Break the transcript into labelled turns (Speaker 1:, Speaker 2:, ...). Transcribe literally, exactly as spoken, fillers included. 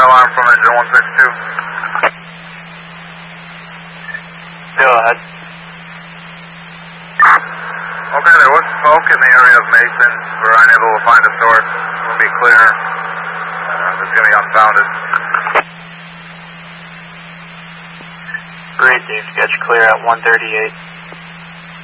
Speaker 1: alarm from engine one six two.
Speaker 2: Go ahead.
Speaker 1: Okay, there was smoke in the area of Mason. We're unable to find a source. We'll be clear. Uh, it's going to be unfounded.
Speaker 2: Great, Dave. Sketch clear at one thirty-eight.